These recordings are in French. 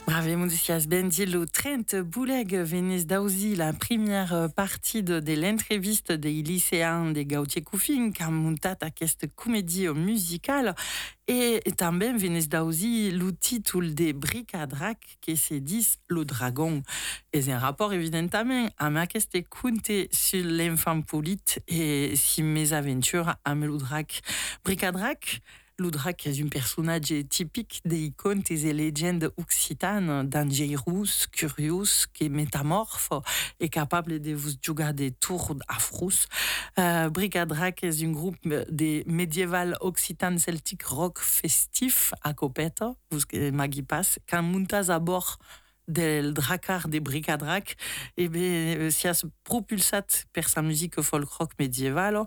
Bravemos dicias ben lo 30 bouleg venez dauzi la première partie de l'entreviste des lycéens de Gautier Coufin qui a muntat aquesta comédie musicale et també venez dauzi le titre de Bric à Drac qui se dit Le Dragon. Et un rapport évidemment avec aquesta conte sur l'enfant polite et si mes aventures avec le drac. Bric à Drac, le drac est un personnage typique des contes et légendes occitanes, dangereux, curieux, qui est métamorphe et capable de vous jouer des tours affreux. Bric à Drac est un groupe de médiéval occitan celtique rock festif à Copeta, vous Maggie passe, quand montas à bord del dracar de Bric à Drac, et bien, si a propulsat per sa musique folk rock médiévale,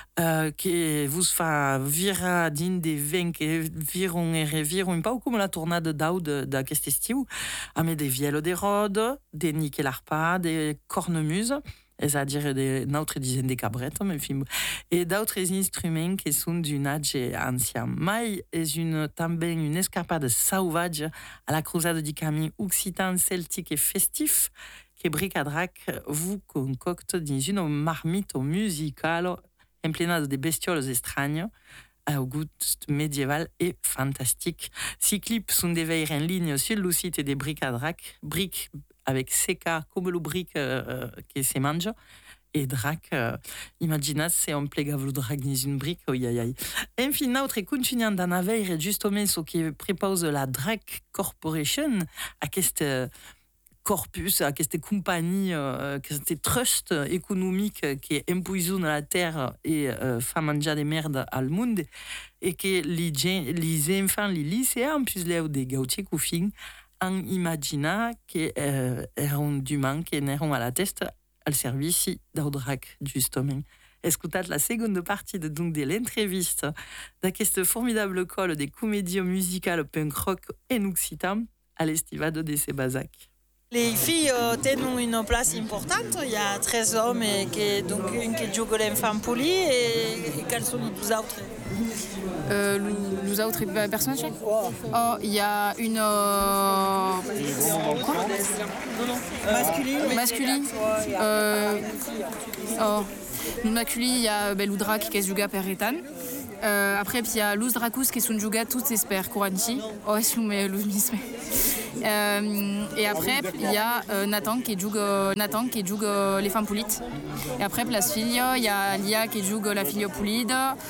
que vous fa vira din de vent que viron et reviron, pas comme la tournade d'aud d'aquest estiu, avec des vielles de rode, des nickel arpa, des cornemuses, c'est-à-dire des autres dizaines de cabrettes, et d'autres instruments qui sont d'une âge ancien. Mai est também une escapade sauvage à la croisade du camin occitan, celtique et festif que Bric à Drac vous concocte dans une marmite musicale emplenada de bestioles étranges au goût médiéval et fantastique. Ces clips sont déveillés en ligne sur le site de Bric à Drac, Bric avec CK comme le bric qui se mange, et Drac, imaginez c'est un plegave le drac dans une brique, oi aïe aïe. Enfin, notre continuant d'en avoir justement ce qui propose la Drac Corporation, à cette corpus, à cette compagnie, cette trust économique qui empoisonne la terre et fait manger des merdes au monde, et que les enfants, les lycéens, plus les des Gautier Coufin, en imaginant qu'erano d'humains qui n'erano à la test al service d'Audrac, justement. Escutat la seconde partie de l'entreviste d'aquest formidable col des comédies musicales punk rock en occitan à l'estivade de Sébazac. Les filles ont une place importante. Il y a 13 hommes et donc une qui joue l'enfant poli et quels sont les 12 autres? Les autres personnages? Oh, il y a une quoi? Masculine. Une masculine, il y a Loudrak qui est joué par Ethan. Après, puis il y a Luz Dracus qui sont joués toutes ces spères Coranchi. Oh, est-ce que vous mettez Luz Misme? Et après, il y a Nathan qui joue les femmes polites. Et après, place fille, il y a Lia qui joue la fille polide.